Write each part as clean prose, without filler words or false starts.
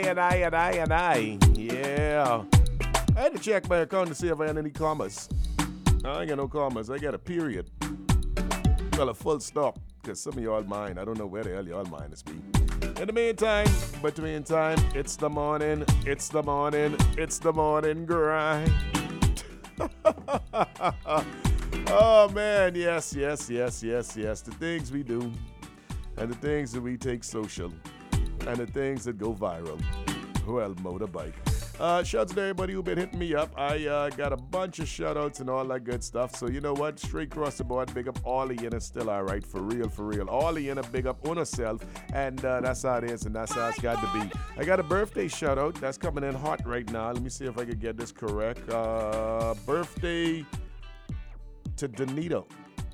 And I. Yeah. I had to check my account to see if I had any commas. I ain't got no commas. I got a period. Well, a full stop. Because some of y'all mine. I don't know where the hell y'all mine is be. In the meantime, it's the morning. It's the morning. It's the morning grind. Oh, man. Yes. The things we do. And the things that we take social. And the things that go viral. Well, motorbike. Shouts to everybody who been hitting me up. I got a bunch of shout-outs and all that good stuff. So you know what? Straight across the board, big up all of you and it's still all right. For real. All of you big up on yourself. And that's how it is and that's how it's got to be. I got a birthday shout-out that's coming in hot right now. Let me see if I can get this correct. Birthday to Danita.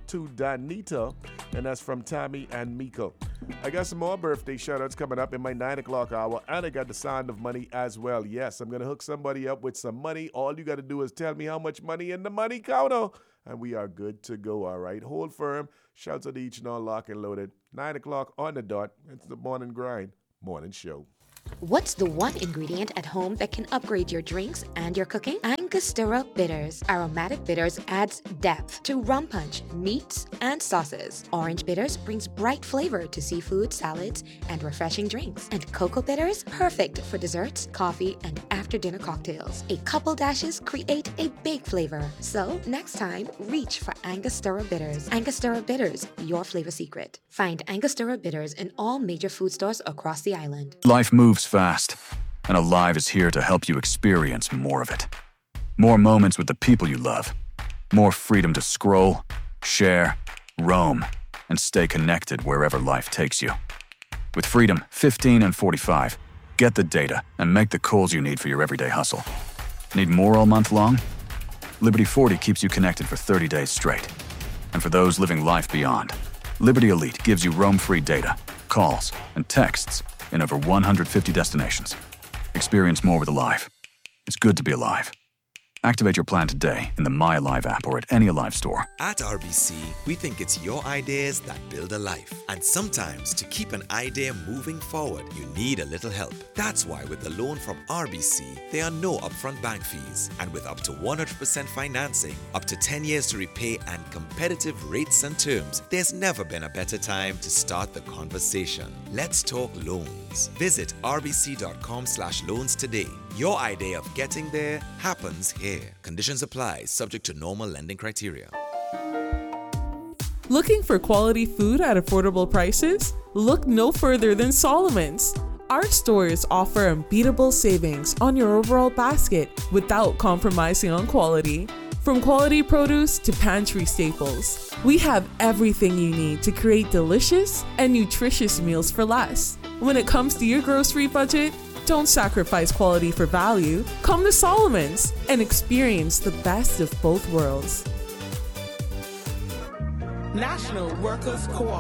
And that's from Tammy and Miko. I got some more birthday shout-outs coming up in my 9 o'clock hour, and I got the sound of money as well. Yes, I'm going to hook somebody up with some money. All you got to do is tell me how much money in the money counter, and we are good to go, all right? Hold firm. Shouts out to each and all lock and loaded. 9 o'clock on the dot. It's the morning grind, morning show. What's the one ingredient at home that can upgrade your drinks and your cooking? Angostura Bitters. Aromatic bitters adds depth to rum punch, meats, and sauces. Orange bitters brings bright flavor to seafood, salads, and refreshing drinks. And cocoa bitters, perfect for desserts, coffee, and after-dinner cocktails. A couple dashes create a big flavor. So next time, reach for Angostura Bitters. Angostura Bitters, your flavor secret. Find Angostura Bitters in all major food stores across the island. Life moves fast, and Alive is here to help you experience more of it. More moments with the people you love. More freedom to scroll, share, roam, and stay connected wherever life takes you. With Freedom 15 and 45, get the data and make the calls you need for your everyday hustle. Need more all month long? Liberty 40 keeps you connected for 30 days straight. And for those living life beyond, Liberty Elite gives you roam-free data, calls, and texts in over 150 destinations. Experience more with Alive. It's good to be alive. Activate your plan today in the My Alive app or at any Alive store. At RBC, we think it's your ideas that build a life. And sometimes to keep an idea moving forward, you need a little help. That's why with the loan from RBC, there are no upfront bank fees. And with up to 100% financing, up to 10 years to repay and competitive rates and terms, there's never been a better time to start the conversation. Let's talk loans. Visit rbc.com/loans today. Your idea of getting there happens here. Conditions apply, subject to normal lending criteria. Looking for quality food at affordable prices? Look no further than Solomon's. Our stores offer unbeatable savings on your overall basket without compromising on quality. From quality produce to pantry staples, we have everything you need to create delicious and nutritious meals for less. When it comes to your grocery budget, don't sacrifice quality for value. Come to Solomon's and experience the best of both worlds. National Workers Co-op.